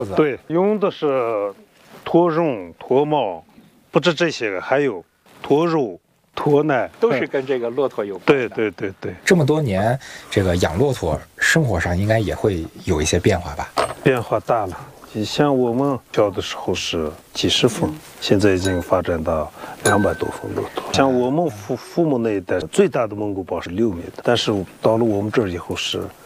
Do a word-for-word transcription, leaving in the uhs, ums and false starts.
对，用的是驼绒、驼毛，不止这些个，还有驼肉、驼奶， 都是跟这个骆驼有关。 对对对对。 这么多年，这个养骆驼，生活上应该也会有一些变化吧？ 变化大了。像我们小的时候是几十峰，现在已经发展到两百多峰骆驼。像我们父父母那一代，最大的蒙古包是六米的，但是到了我们这儿以后是